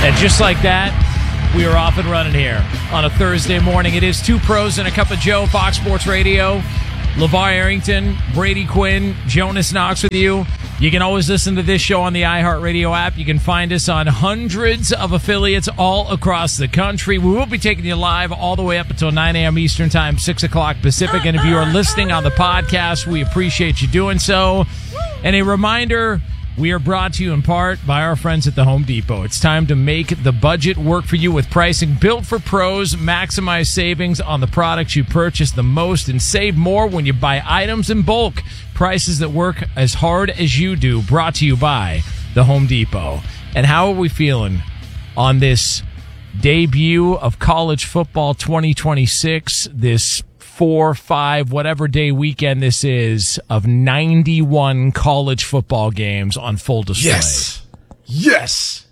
And just like that, we are off and running here on a Thursday morning. It is Two Pros and a Cup of Joe, Fox Sports Radio. LeVar Arrington, Brady Quinn, Jonas Knox with you. You can always listen to this show on the iHeartRadio app. You can find us on hundreds of affiliates all across the country. We will be taking you live all the way up until 9 a.m. Eastern Time, 6 o'clock Pacific. And if you are listening on the podcast, we appreciate you doing so. And a reminder, we are brought to you in part by our friends at the Home Depot. It's time to make the budget work for you with pricing built for pros. Maximize savings on the products you purchase the most and save more when you buy items in bulk. Prices that work as hard as you do. Brought to you by the Home Depot. And how are we feeling on this debut of college football 2026, this 4, 5, whatever day weekend this is, of 91 college football games on full display? Yes.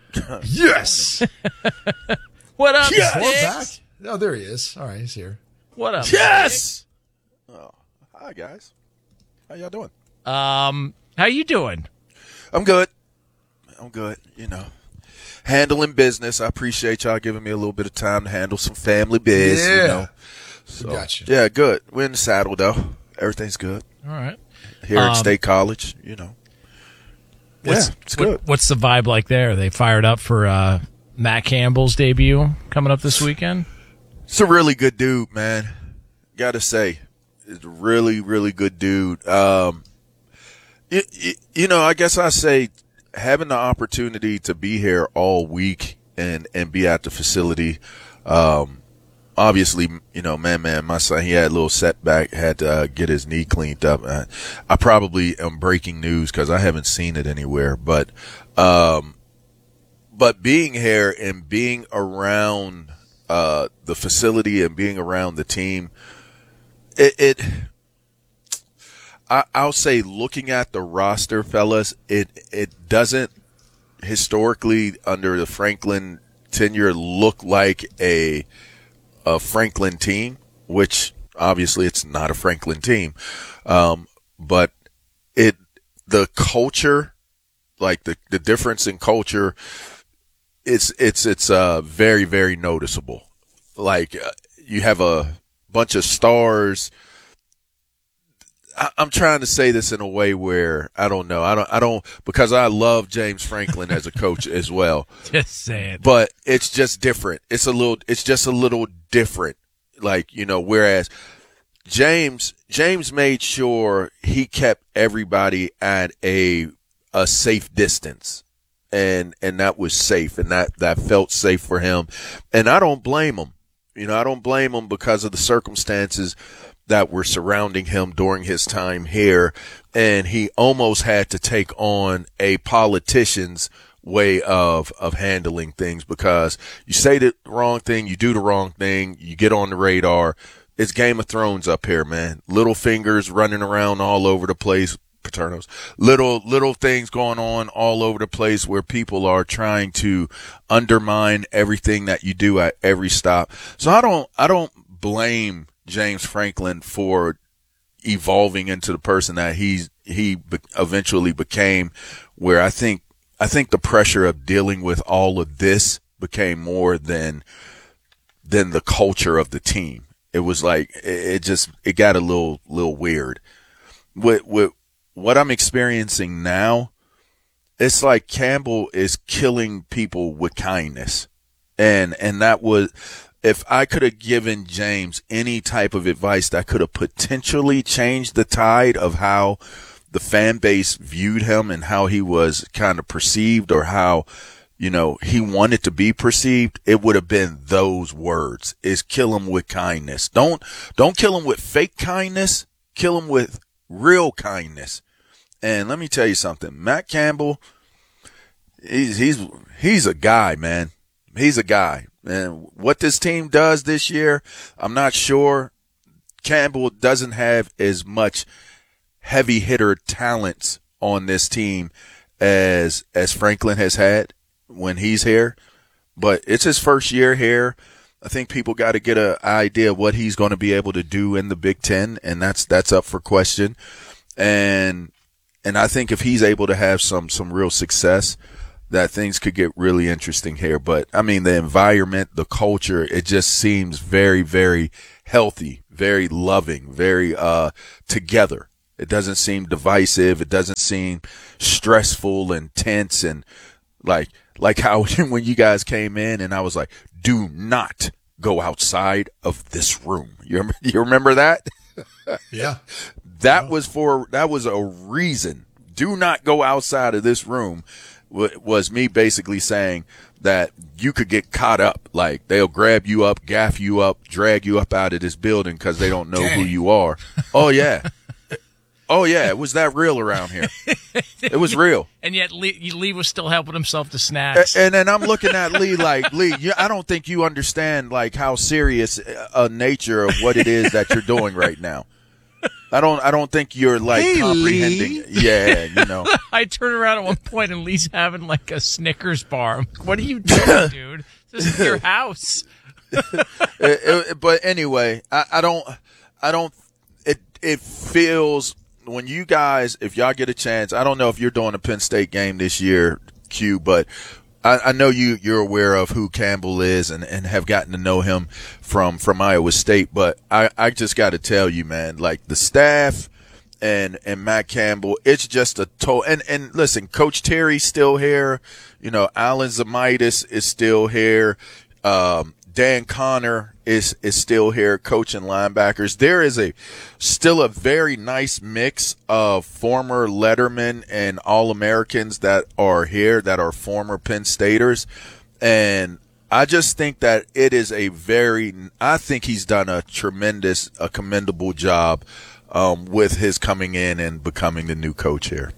What up, Yes. Sticks? Oh, there he is. All right, he's here. What up? Yes. Oh, hi guys. How y'all doing? How you doing? I'm good. You know, handling business. I appreciate y'all giving me a little bit of time to handle some family biz. Yeah. You know. So, Gotcha. Yeah, good. We're in the saddle though. Everything's good All right. here at State College. You know. It's good. What's the vibe like there? Are they fired up for Matt Campbell's debut coming up this weekend? It's a really good dude, man. Got to say, it's a really, really good dude. You know, I guess I say having the opportunity to be here all week and be at the facility. Obviously, you know, my son, he had a little setback, had to get his knee cleaned up. I probably am breaking news because I haven't seen it anywhere, but being here and being around the facility and being around the team, I'll say, looking at the roster, fellas, it doesn't historically under the Franklin tenure look like a Franklin team, which obviously it's not a Franklin team. But the culture, like the difference in culture, it's very, very noticeable. Like you have a bunch of stars. I'm trying to say this in a way where I don't know. Because I love James Franklin as a coach as well. Just saying. But it's just different. It's just a little different. Like, you know, whereas James made sure he kept everybody at a safe distance. And that was safe, and that felt safe for him. And I don't blame him. You know, I don't blame him because of the circumstances that were surrounding him during his time here. And he almost had to take on a politician's way of handling things, because you say the wrong thing, you do the wrong thing, you get on the radar. It's Game of Thrones up here, man. Little fingers running around all over the place. Paternos. Little things going on all over the place where people are trying to undermine everything that you do at every stop. So I don't blame James Franklin for evolving into the person that he eventually became, where I think the pressure of dealing with all of this became more than the culture of the team. It was like it got a little weird. With what I'm experiencing now, it's like Campbell is killing people with kindness. And that was, if I could have given James any type of advice that could have potentially changed the tide of how the fan base viewed him and how he was kind of perceived, or how, you know, he wanted to be perceived, it would have been those words: is kill him with kindness. Don't kill him with fake kindness. Kill him with real kindness. And let me tell you something, Matt Campbell, he's a guy, man. He's a guy. And what this team does this year, I'm not sure. Campbell doesn't have as much heavy hitter talents on this team as Franklin has had when he's here. But it's his first year here. I think people got to get an idea of what he's going to be able to do in the Big Ten, and that's up for question. And I think if he's able to have some real success, that things could get really interesting here. But I mean, the environment, the culture, it just seems very, very healthy, very loving, very together. It doesn't seem divisive. It doesn't seem stressful and tense, and like how when you guys came in and I was like, do not go outside of this room. You remember that? Yeah. That was a reason. Do not go outside of this room was me basically saying that you could get caught up. Like, they'll grab you up, gaff you up, drag you up out of this building because they don't know who you are. Oh, yeah. Oh, yeah. It was that real around here. It was real. And yet Lee was still helping himself to snacks. And then I'm looking at Lee like, Lee, I don't think you understand, like, how serious a nature of what it is that you're doing right now. I don't think you're like comprehending. Lee. Yeah, you know. I turn around at one point and Lee's having like a Snickers bar. I'm like, what are you doing, dude? This is your house. But anyway, I don't. It feels when you guys, if y'all get a chance, I don't know if you're doing a Penn State game this year, Q, but I know you're aware of who Campbell is and have gotten to know him from Iowa State. But I just got to tell you, man, like the staff and Matt Campbell, it's just a total. And listen, Coach Terry's still here. You know, Alan Zamitis is still here. Dan Connor is still here coaching linebackers. There is still a very nice mix of former Letterman and All-Americans that are here that are former Penn Staters. And I just think that it is I think he's done a commendable job with his coming in and becoming the new coach here.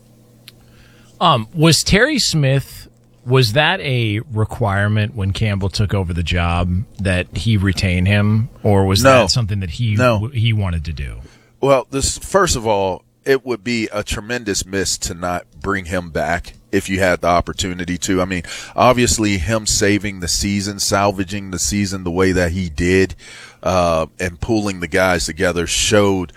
Was Terry Smith, was that a requirement when Campbell took over the job that he retain him, or was that something that he wanted to do? Well, first of all, it would be a tremendous miss to not bring him back if you had the opportunity to. I mean, obviously him saving the season, salvaging the season the way that he did, and pulling the guys together showed,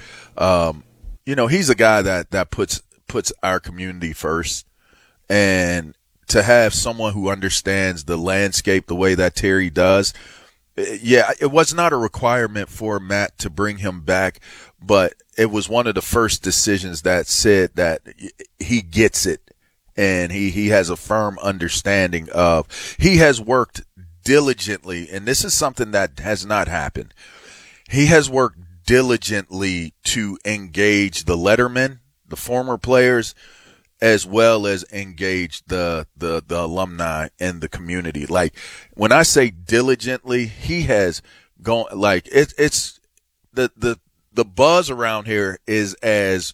he's a guy that puts our community first. And to have someone who understands the landscape the way that Terry does, it was not a requirement for Matt to bring him back, but it was one of the first decisions that said that he gets it and he has a firm understanding of. He has worked diligently, and this is something that has not happened. He has worked diligently to engage the Lettermen, the former players, as well as engage the alumni and the community. Like, when I say diligently, he has gone, like, it's the buzz around here is as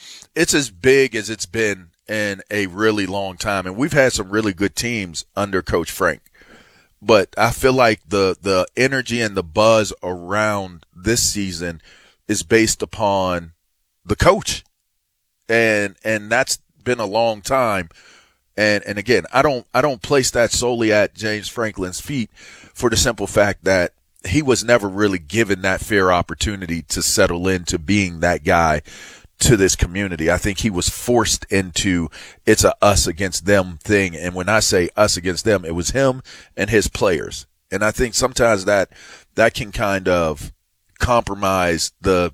big as it's been in a really long time. And we've had some really good teams under Coach Frank. But I feel like the energy and the buzz around this season is based upon the coach. And that's been a long time, and again, I don't place that solely at James Franklin's feet, for the simple fact that he was never really given that fair opportunity to settle into being that guy to this community. I think he was forced into it's a us against them thing, and when I say us against them, it was him and his players. And I think sometimes that can kind of compromise the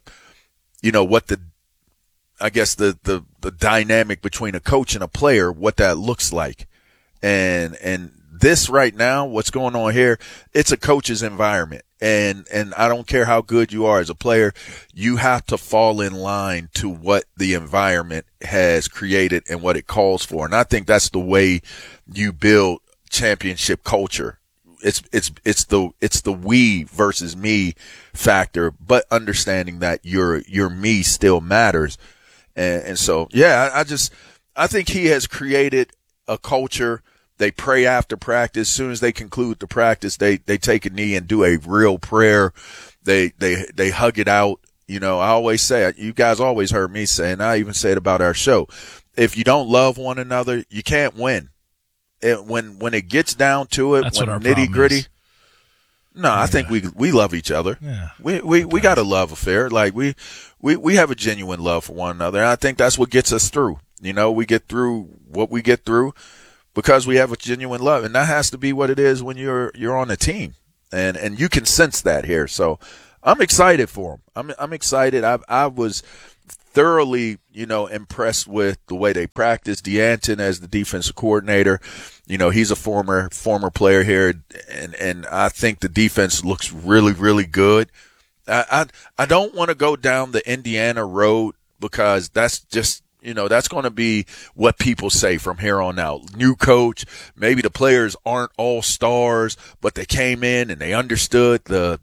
dynamic between a coach and a player, what that looks like. And this right now, what's going on here, it's a coach's environment. And I don't care how good you are as a player, you have to fall in line to what the environment has created and what it calls for. And I think that's the way you build championship culture. It's the we versus me factor, but understanding that your me still matters. And so, yeah, I think he has created a culture. They pray after practice. As soon as they conclude the practice, they take a knee and do a real prayer. They hug it out. You know, I always say, you guys always heard me say, and I even say it about our show, if you don't love one another, you can't win. When it gets down to it, when nitty gritty. No, I think we love each other. Yeah. We got a love affair. Like we have a genuine love for one another. And I think that's what gets us through. You know, we get through what we get through because we have a genuine love, and that has to be what it is when you're on a team, and you can sense that here. So I'm excited for him. I'm excited. I was thoroughly, impressed with the way they practice. D'Anton as the defensive coordinator, he's a former player here, and I think the defense looks really, really good. I don't want to go down the Indiana road because that's just, that's going to be what people say from here on out. New coach, maybe the players aren't all stars, but they came in and they understood the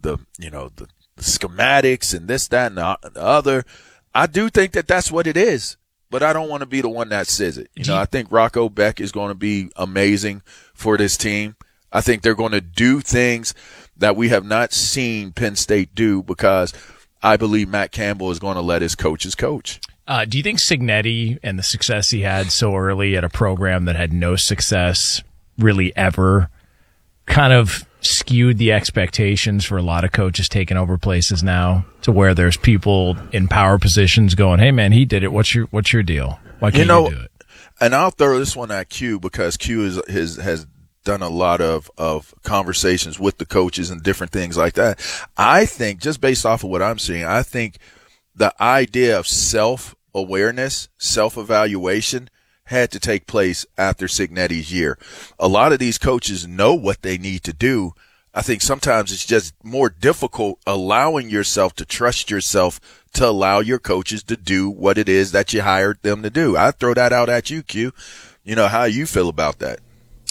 schematics and this, that, and the other. I do think that that's what it is, but I don't want to be the one that says it. I think Rocco Beck is going to be amazing for this team. I think they're going to do things that we have not seen Penn State do because I believe Matt Campbell is going to let his coaches coach. Do you think Cignetti and the success he had so early at a program that had no success really ever kind of skewed the expectations for a lot of coaches taking over places now to where there's people in power positions going, hey man, he did it. What's your deal? Why can't you do it? And I'll throw this one at Q because Q has done a lot of conversations with the coaches and different things like that. I think just based off of what I'm seeing, I think the idea of self-awareness, self-evaluation had to take place after Cignetti's year. A lot of these coaches know what they need to do. I think sometimes it's just more difficult allowing yourself to trust yourself to allow your coaches to do what it is that you hired them to do. I throw that out at you, Q. How you feel about that?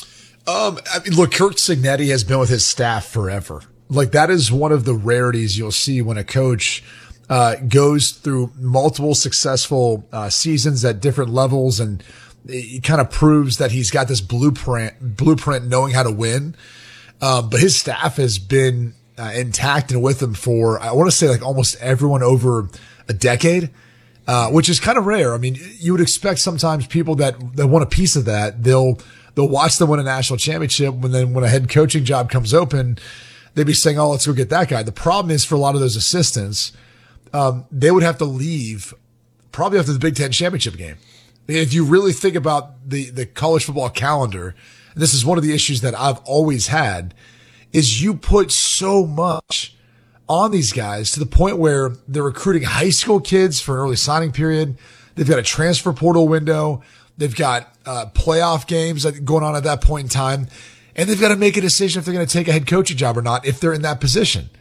Look, Curt Cignetti has been with his staff forever. Like, that is one of the rarities you'll see when a coach goes through multiple successful seasons at different levels, and he kind of proves that he's got this blueprint knowing how to win. But his staff has been intact and with him for, I want to say, like almost everyone over a decade, which is kind of rare. I mean, you would expect sometimes people that want a piece of that, they'll watch them win a national championship, when a head coaching job comes open, they'd be saying, oh, let's go get that guy. The problem is for a lot of those assistants, they would have to leave probably after the Big Ten championship game. If you really think about the college football calendar, and this is one of the issues that I've always had, is you put so much on these guys to the point where they're recruiting high school kids for an early signing period. They've got a transfer portal window. They've got playoff games going on at that point in time. And they've got to make a decision if they're going to take a head coaching job or not if they're in that position.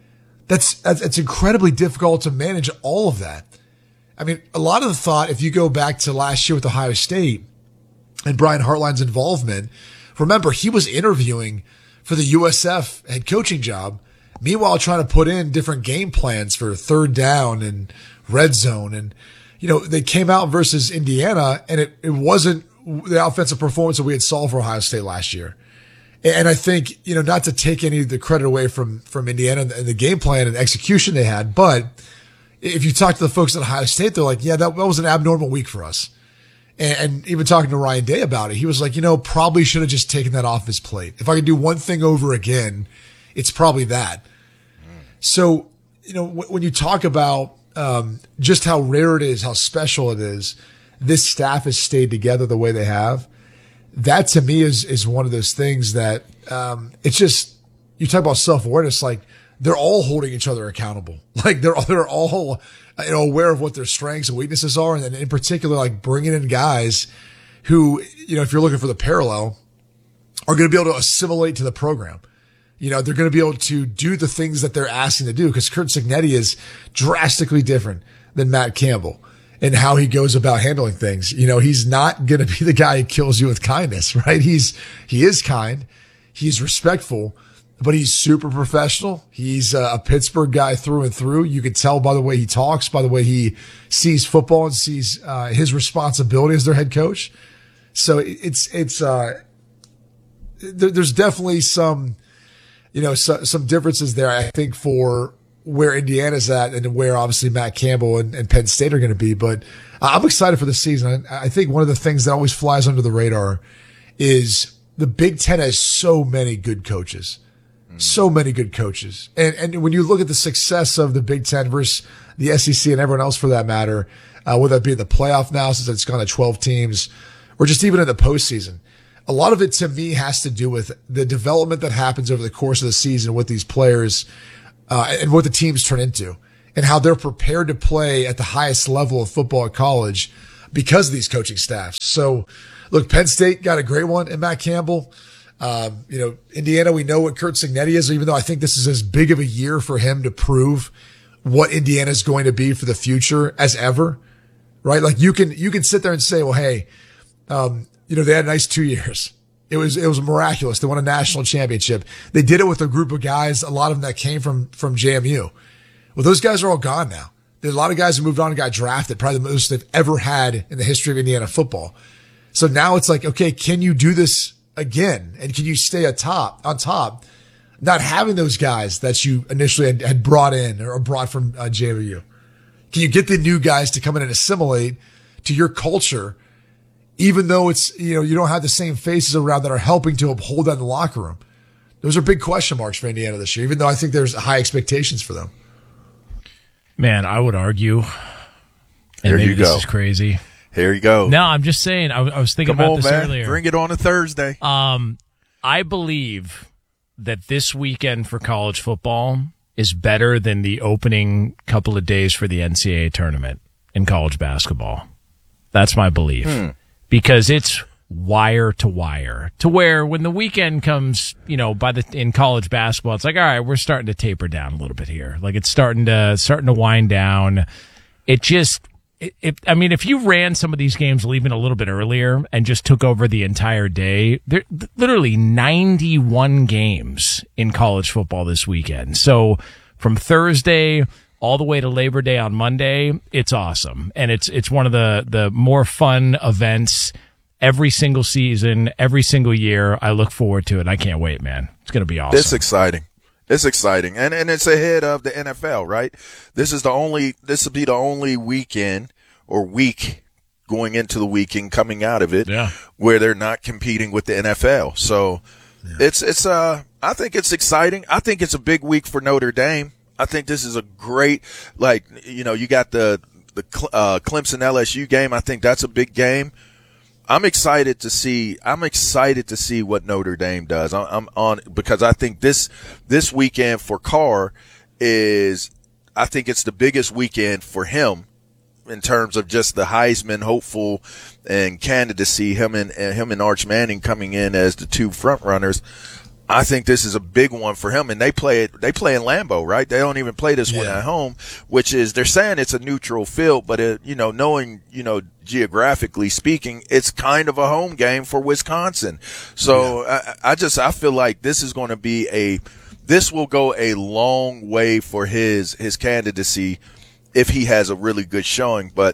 That's incredibly difficult to manage all of that. I mean, a lot of the thought, if you go back to last year with Ohio State and Brian Hartline's involvement, remember, he was interviewing for the USF head coaching job, meanwhile trying to put in different game plans for third down and red zone. And, they came out versus Indiana, and it wasn't the offensive performance that we had saw for Ohio State last year. And I think, not to take any of the credit away from Indiana and the game plan and execution they had, but if you talk to the folks at Ohio State, they're like, yeah, that was an abnormal week for us. And even talking to Ryan Day about it, he was like, probably should have just taken that off his plate. If I could do one thing over again, it's probably that. So, when you talk about just how rare it is, how special it is, this staff has stayed together the way they have. That to me is one of those things that it's just, you talk about self-awareness, like they're all holding each other accountable. Like they're all aware of what their strengths and weaknesses are, and then in particular, like bringing in guys who, if you're looking for the parallel, are going to be able to assimilate to the program. They're going to be able to do the things that they're asking to do, because Curt Cignetti is drastically different than Matt Campbell and how he goes about handling things. He's not going to be the guy who kills you with kindness, right? He is kind. He's respectful, but he's super professional. He's a Pittsburgh guy through and through. You could tell by the way he talks, by the way he sees football and sees his responsibility as their head coach. So there's definitely some differences there, I think, for where Indiana's at and where obviously Matt Campbell and Penn State are going to be. But I'm excited for the season. I think one of the things that always flies under the radar is the Big Ten has so many good coaches. So many good coaches. And when you look at the success of the Big Ten versus the SEC and everyone else for that matter, whether it be the playoff now since it's gone to 12 teams or just even in the postseason, a lot of it to me has to do with the development that happens over the course of the season with these players, and what the teams turn into and how they're prepared to play at the highest level of football at college because of these coaching staffs. So look, Penn State got a great one in Matt Campbell. Indiana, we know what Curt Cignetti is, even though I think this is as big of a year for him to prove what Indiana is going to be for the future as ever, right? Like you can sit there and say, well, hey, they had a nice 2 years. It was miraculous. They won a national championship. They did it with a group of guys, a lot of them that came from JMU. Well, those guys are all gone now. There's a lot of guys who moved on and got drafted, probably the most they've ever had in the history of Indiana football. So now it's like, okay, can you do this again? And can you stay on top, not having those guys that you initially had brought in or brought from JMU? Can you get the new guys to come in and assimilate to your culture, even though it's, you don't have the same faces around that are helping to uphold that in the locker room? Those are big question marks for Indiana this year, even though I think there's high expectations for them. Man, I would argue. Here you go. This is crazy. Here you go. No, I'm just saying. I was thinking about this earlier. Bring it on a Thursday. I believe that this weekend for college football is better than the opening couple of days for the NCAA tournament in college basketball. That's my belief. Because it's wire to wire, to where when the weekend comes, in college basketball, it's like, all right, we're starting to taper down a little bit here. Like it's starting to wind down. If you ran some of these games even a little bit earlier and just took over the entire day, there literally 91 games in college football this weekend. So from Thursday all the way to Labor Day on Monday, it's awesome. And it's one of the more fun events every single season, every single year. I look forward to it. I can't wait, man. It's going to be awesome. It's exciting. It's exciting. And it's ahead of the NFL, right? This will be the only weekend or week going into the weekend coming out of it where they're not competing with the NFL. So I think it's exciting. I think it's a big week for Notre Dame. I think this is a great, you got the Clemson LSU game. I think that's a big game. I'm excited to see what Notre Dame does. I'm on because I think this weekend for Carr I think it's the biggest weekend for him in terms of just the Heisman hopeful and candidacy. Him and Arch Manning coming in as the two front runners. I think this is a big one for him, and they play in Lambeau, right? They don't even play this one at home, which is, they're saying it's a neutral field, but knowing, geographically speaking, it's kind of a home game for Wisconsin. So I feel like this is going to be this will go a long way for his candidacy if he has a really good showing. But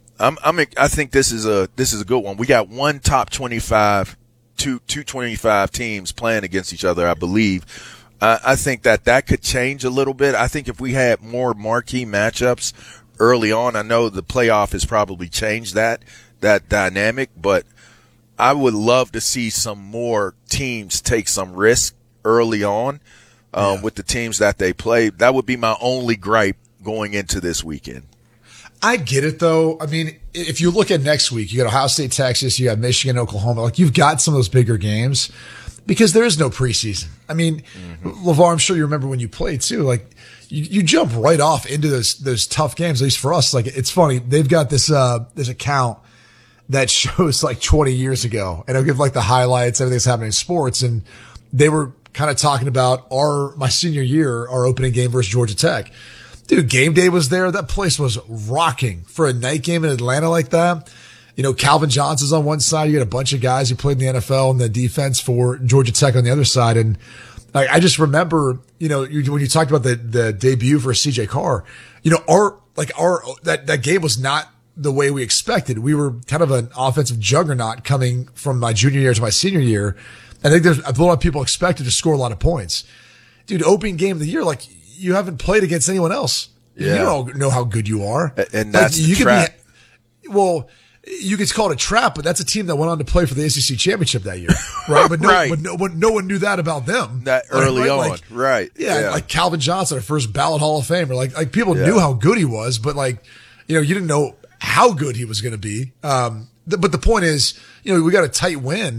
I think this is a good one. We got one top 25. Two 25 teams playing against each other, I believe. I think that could change a little bit. I think if we had more marquee matchups early on, I know the playoff has probably changed that dynamic, but I would love to see some more teams take some risk early on with the teams that they play. That would be my only gripe going into this weekend. I get it, though. I mean, if you look at next week, you got Ohio State, Texas, you got Michigan, Oklahoma. Like, you've got some of those bigger games because there is no preseason. I mean, LeVar, I'm sure you remember when you played too. Like, you jump right off into those tough games. At least for us, like, it's funny. They've got this account that shows like 20 years ago, and it'll give like the highlights, everything that's happening in sports. And they were kind of talking about my senior year, our opening game versus Georgia Tech. Dude, game day was there. That place was rocking for a night game in Atlanta like that. Calvin Johnson's on one side. You got a bunch of guys who played in the NFL and the defense for Georgia Tech on the other side. And I just remember, when you talked about the debut for CJ Carr, that game was not the way we expected. We were kind of an offensive juggernaut coming from my junior year to my senior year. I think there's a lot of people expected to score a lot of points. Dude, opening game of the year, like, you haven't played against anyone else. Yeah. You don't know how good you are. And that's the trap. You could call it a trap, but that's a team that went on to play for the ACC championship that year, right? But no one knew that about them. That early on, right? Yeah, like Calvin Johnson, a first ballot Hall of Famer. Like people knew how good he was, but you didn't know how good he was going to be. But the point is, we got a tight win.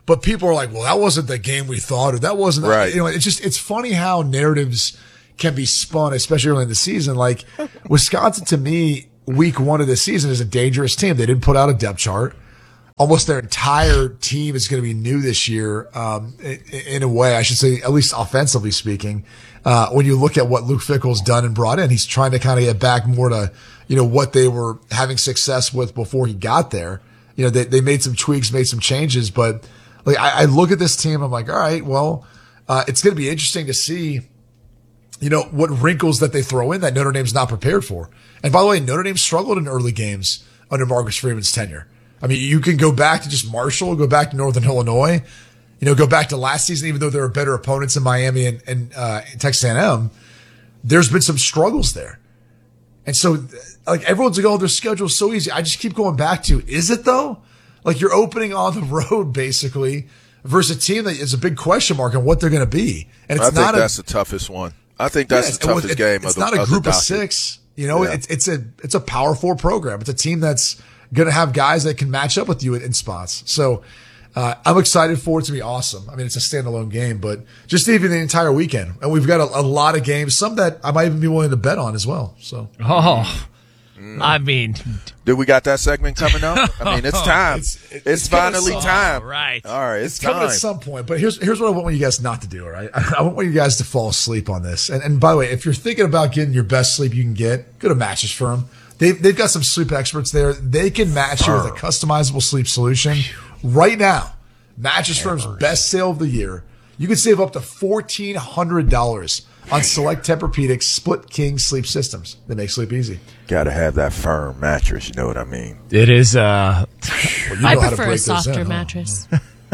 but people are like, well, that wasn't the game we thought, or that wasn't, right. It's funny how narratives can be spun, especially early in the season. Like Wisconsin, to me, week 1 of the season is a dangerous team. They didn't put out a depth chart. Almost their entire team is going to be new this year, in a way, I should say, at least offensively speaking. When you look at what Luke Fickell's done and brought in, he's trying to kind of get back more to, what they were having success with before he got there. They made some tweaks, made some changes, but like I look at this team, I'm like, all right, well, it's going to be interesting to see, what wrinkles that they throw in that Notre Dame's not prepared for. And by the way, Notre Dame struggled in early games under Marcus Freeman's tenure. I mean, you can go back to just Marshall, go back to Northern Illinois, go back to last season, even though there are better opponents in Miami and Texas A&M, there's been some struggles there. And so, like, everyone's like, oh, their schedule's so easy. I just keep going back to, is it though? Like, you're opening on the road, basically, versus a team that is a big question mark on what they're going to be. And it's that's the toughest one. I think that's the toughest game. It's not a group of 6. It's a Power 4 program. It's a team that's going to have guys that can match up with you in spots. So I'm excited for it to be awesome. I mean, it's a standalone game, but just even the entire weekend. And we've got a lot of games, some that I might even be willing to bet on as well. So, I mean, do we got that segment coming up? I mean, it's time. It's finally time. Right. All right. It's coming time at some point. But here's what I want you guys not to do. All right. I want you guys to fall asleep on this. And by the way, if you're thinking about getting your best sleep you can get, go to Mattress Firm. They've got some sleep experts there. They can match you with a customizable sleep solution. Right now, Mattress Firm's best sale of the year. You can save up to $1,400 on select Tempur-Pedic split king sleep systems. They make sleep easy. Got to have that firm mattress. You know what I mean? It is. I prefer a softer mattress.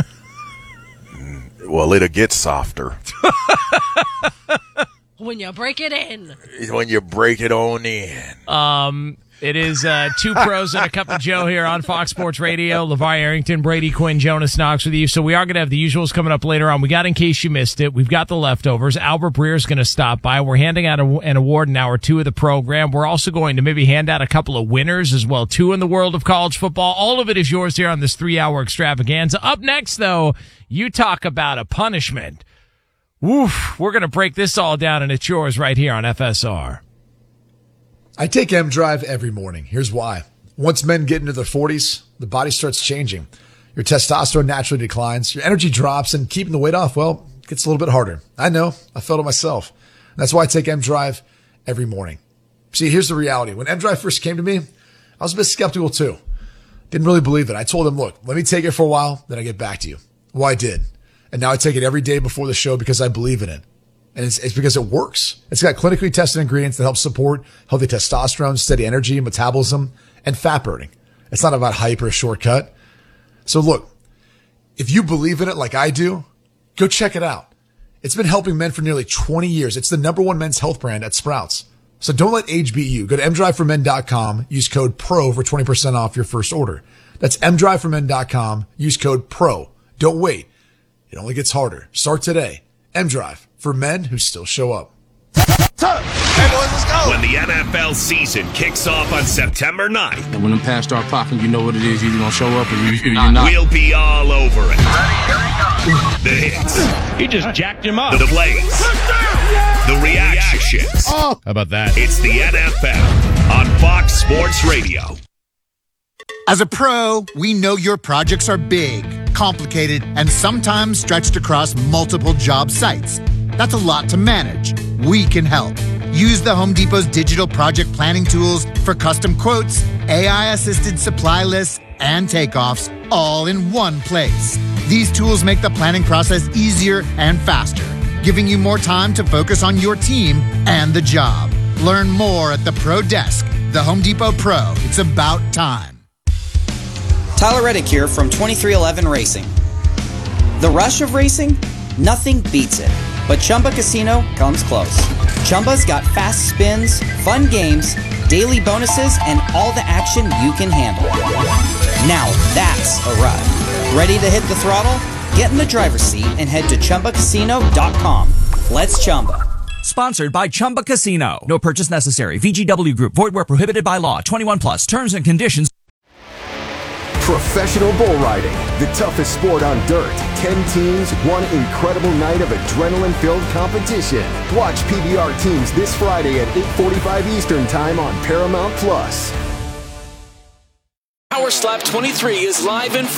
Well, it'll get softer. When you break it in. When you break it on in. It is 2 pros and a cup of Joe here on Fox Sports Radio. LeVar Arrington, Brady Quinn, Jonas Knox with you. So we are going to have the usuals coming up later on. We got, in case you missed it, we've got the leftovers. Albert Breer is going to stop by. We're handing out an award in hour 2 of the program. We're also going to maybe hand out a couple of winners as well, too, in the world of college football. All of it is yours here on this 3-hour extravaganza. Up next, though, you talk about a punishment. Woof, we're going to break this all down, and it's yours right here on FSR. I take M-Drive every morning. Here's why. Once men get into their 40s, the body starts changing. Your testosterone naturally declines. Your energy drops, and keeping the weight off, well, it gets a little bit harder. I know. I felt it myself. That's why I take M-Drive every morning. See, here's the reality. When M-Drive first came to me, I was a bit skeptical too. Didn't really believe it. I told him, look, let me take it for a while, then I get back to you. Well, I did. And now I take it every day before the show because I believe in it. And it's because it works. It's got clinically tested ingredients that help support healthy testosterone, steady energy, metabolism, and fat burning. It's not about hype or a shortcut. So look, if you believe in it like I do, go check it out. It's been helping men for nearly 20 years. It's the #1 men's health brand at Sprouts. So don't let age beat you. Go to mdriveformen.com. Use code PRO for 20% off your first order. That's mdriveformen.com. Use code PRO. Don't wait. It only gets harder. Start today. M-Drive, for men who still show up. Hey boys, let's go! When the NFL season kicks off on September 9th. And when them pass start popping, you know what it is. You're going to show up or you're not. We'll be all over it. The hits. He just jacked him up. The plays. The reactions. How about that? It's the NFL on Fox Sports Radio. As a pro, we know your projects are big, complicated, and sometimes stretched across multiple job sites. That's a lot to manage. We can help. Use the Home Depot's digital project planning tools for custom quotes, AI-assisted supply lists, and takeoffs all in one place. These tools make the planning process easier and faster, giving you more time to focus on your team and the job. Learn more at the Pro Desk. The Home Depot Pro. It's about time. Tyler Reddick here from 2311 Racing. The rush of racing? Nothing beats it. But Chumba Casino comes close. Chumba's got fast spins, fun games, daily bonuses, and all the action you can handle. Now that's a ride. Ready to hit the throttle? Get in the driver's seat and head to ChumbaCasino.com. Let's Chumba. Sponsored by Chumba Casino. No purchase necessary. VGW Group. Void where prohibited by law. 21 plus. Terms and conditions. Professional bull riding, the toughest sport on dirt. 10 teams, one incredible night of adrenaline-filled competition. Watch PBR teams this Friday at 8:45 Eastern Time on Paramount+. Power Slap 23 is live in